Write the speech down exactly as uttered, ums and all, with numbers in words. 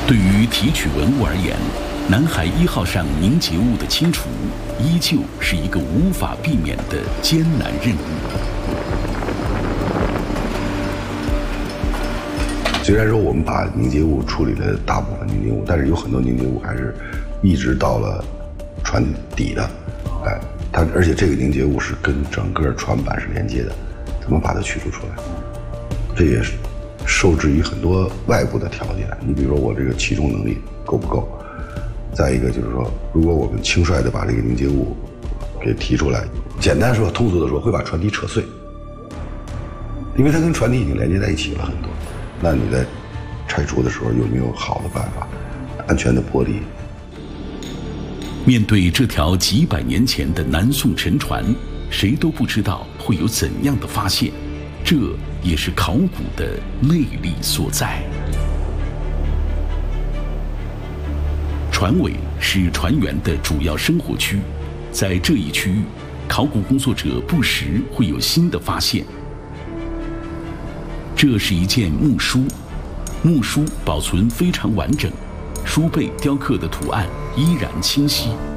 对于提取文物而言，南海一号上凝结物的清除，依旧是一个无法避免的艰难任务。 虽然说我们把凝结物处理了大部分凝结物，但是有很多凝结物还是一直到了船底的，哎，它而且这个凝结物是跟整个船板是连接的，怎么把它取出出来？这也是受制于很多外部的条件。你比如说我这个起重能力够不够？再一个就是说，如果我们轻率的把这个凝结物给提出来，简单说、通俗的说，会把船体扯碎，因为它跟船体已经连接在一起了很多。那你在拆除的时候有没有好的办法，安全的剥离？ 面对这条几百年前的南宋沉船，谁都不知道会有怎样的发现，这也是考古的魅力所在。船尾是船员的主要生活区，在这一区域，考古工作者不时会有新的发现。这是一件木书，木书保存非常完整，书背雕刻的图案依然清晰。